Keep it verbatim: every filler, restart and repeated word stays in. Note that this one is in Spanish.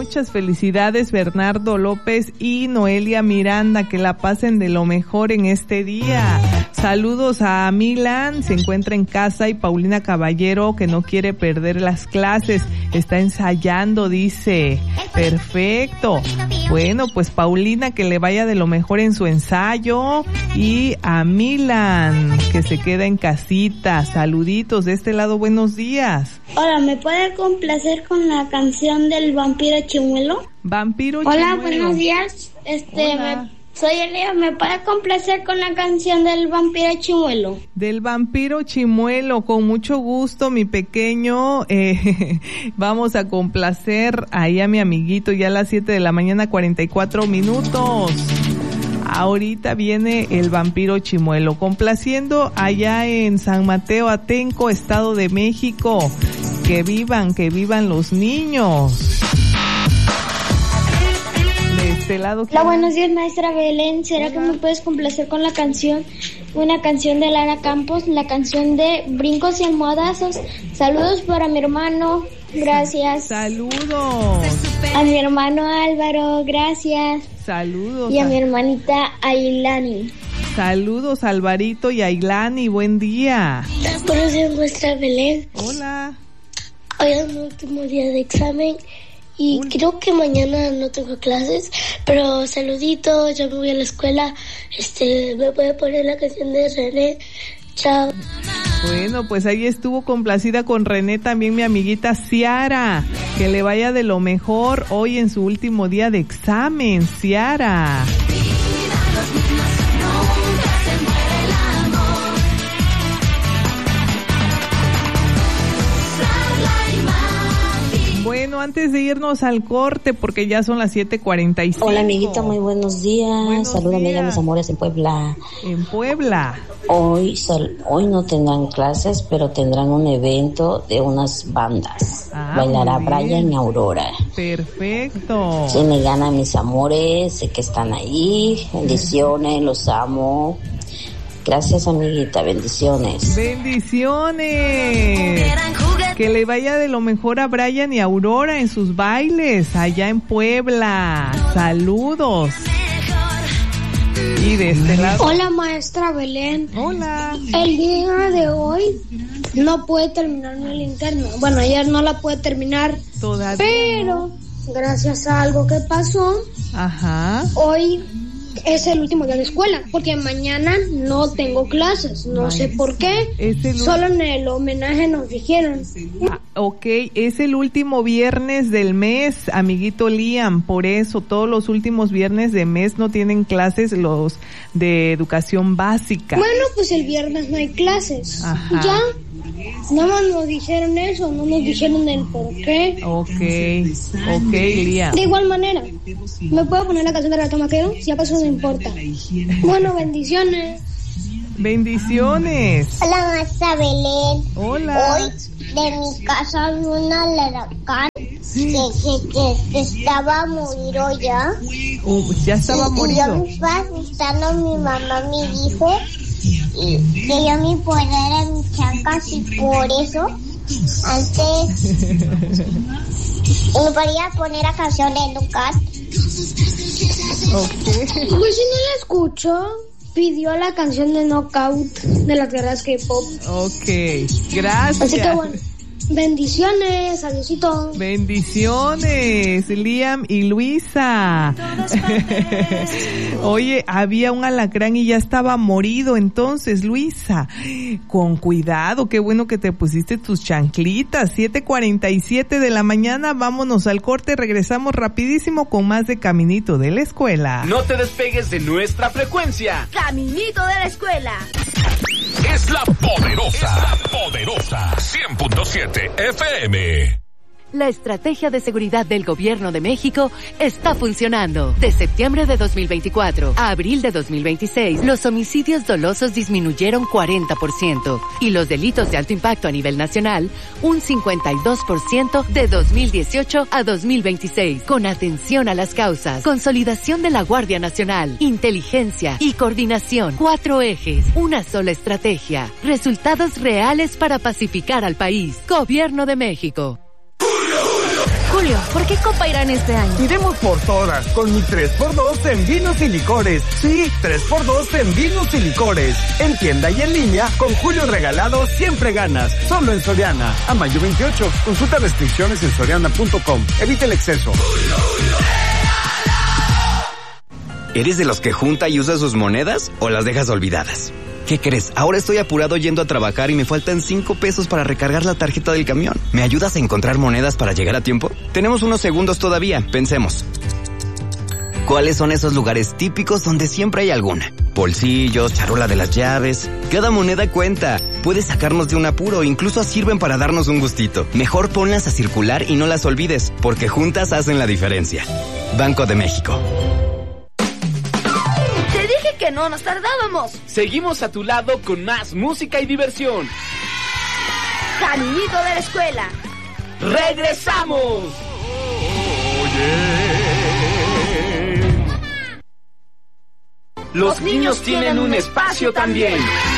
muchas felicidades Bernardo López y Noelia Miranda, que la pasen de lo mejor en este día. Saludos a Milan, se encuentra en casa, y Paulina Caballero, que no quiere perder las clases, está ensayando, dice. Perfecto. Bueno, pues Paulina, que le vaya de lo mejor en su ensayo, y a Milan, que se queda en casita. Saluditos de este lado, buenos días. Hola, ¿me puede complacer con la canción del Vampiro Chimuelo? Vampiro Hola, Chimuelo. Hola, buenos días. Este, Hola. Me, soy Elia, ¿me puede complacer con la canción del Vampiro Chimuelo? Del Vampiro Chimuelo, con mucho gusto, mi pequeño. Eh, vamos a complacer ahí a mi amiguito, ya a las siete de la mañana, cuarenta y cuatro minutos. Ahorita viene el Vampiro Chimuelo, complaciendo allá en San Mateo Atenco, Estado de México. Que vivan, que vivan los niños. De este lado. Hola, buenos días, maestra Belén. ¿Será Hola. que me puedes complacer con la canción, una canción de Lara Campos, la canción de Brincos y Almohadazos? Saludos para mi hermano, gracias. Saludos. A mi hermano Álvaro, gracias. Saludos. Y a mi hermanita Ailani. Saludos, Alvarito y Ailani, buen día. Buenos días, maestra Belén. Hola. Hoy es mi último día de examen y Hola. creo que mañana no tengo clases, pero saluditos, ya me voy a la escuela. Este, me puede poner la canción de René. Chao. Bueno, pues ahí estuvo complacida con René también mi amiguita Ciara. Que le vaya de lo mejor hoy en su último día de examen, Ciara. Bueno, antes de irnos al corte, porque ya son las siete cuarenta y cinco. Hola, amiguita, muy buenos días. Buenos Salúdame días. A mis amores en Puebla. En Puebla. Hoy, sal, hoy no tendrán clases, pero tendrán un evento de unas bandas. Ah, Bailará Brian y Aurora. Perfecto. Se me ganan mis amores, sé que están ahí. Bendiciones, los amo. Gracias, amiguita, bendiciones. Bendiciones. Que le vaya de lo mejor a Brian y Aurora en sus bailes allá en Puebla. Saludos. Y de este lado. Hola, maestra Belén. Hola. El día de hoy no puede terminar el interno. Bueno, ayer no la puede terminar. Todavía. Pero gracias a algo que pasó, Ajá. hoy es el último día de escuela, porque mañana no tengo clases, no Ay, sé por qué, el... solo en el homenaje nos dijeron. Ah, ok, es el último viernes del mes, amiguito Liam, por eso todos los últimos viernes de mes no tienen clases los de educación básica. Bueno, pues el viernes no hay clases. Ajá. Ya, nada más nos dijeron eso, no nos dijeron el por qué. Ok, ok, Liam. De igual manera, ¿me puedo poner la canción de Rato Maquero? Si acaso no importa. Bueno, bendiciones. Bendiciones. Hola, maestra Belén. Hola. Hoy de mi casa hay una alacrán que, que, que, que estaba a morir ya. Uh, ya estaba morido. Y yo me estaba asustando, mi mamá me dijo y, que yo me ponera en mis chancas y por eso antes me podía poner la canción de Lucas. Okay. Pues si no la escucho, pidió la canción de Knockout de las guerras K-pop. Ok, gracias. Así que bueno, bendiciones, adiosito. Bendiciones, Liam y Luisa. Oye, había un alacrán y ya estaba morido, entonces, Luisa, con cuidado, qué bueno que te pusiste tus chanclitas. siete cuarenta y siete de la mañana, vámonos al corte, regresamos rapidísimo con más de Caminito de la Escuela. No te despegues de nuestra frecuencia. Caminito de la Escuela. Es la poderosa, es la poderosa cien punto siete F M. La estrategia de seguridad del Gobierno de México está funcionando. De septiembre de dos mil veinticuatro a abril de dos mil veintiséis, los homicidios dolosos disminuyeron cuarenta por ciento y los delitos de alto impacto a nivel nacional un cincuenta y dos por ciento de dos mil dieciocho a dos mil veintiséis. Con atención a las causas, consolidación de la Guardia Nacional, inteligencia y coordinación. Cuatro ejes, una sola estrategia. Resultados reales para pacificar al país. Gobierno de México. Julio, ¿por qué Copa irán este año? Iremos por todas, con mi tres por dos en vinos y licores. Sí, tres por dos en vinos y licores. En tienda y en línea, con Julio regalado siempre ganas. Solo en Soriana. A mayo veintiocho. Consulta restricciones en soriana punto com. Evita el exceso. ¿Eres de los que junta y usa sus monedas o las dejas olvidadas? ¿Qué crees? Ahora estoy apurado yendo a trabajar y me faltan cinco pesos para recargar la tarjeta del camión. ¿Me ayudas a encontrar monedas para llegar a tiempo? Tenemos unos segundos todavía, pensemos. ¿Cuáles son esos lugares típicos donde siempre hay alguna? Bolsillos, charola de las llaves. Cada moneda cuenta. Puede sacarnos de un apuro, incluso sirven para darnos un gustito. Mejor ponlas a circular y no las olvides, porque juntas hacen la diferencia. Banco de México. Que no nos tardábamos. Seguimos a tu lado con más música y diversión. Caminito de la escuela. ¡Regresamos! Los niños tienen un espacio también.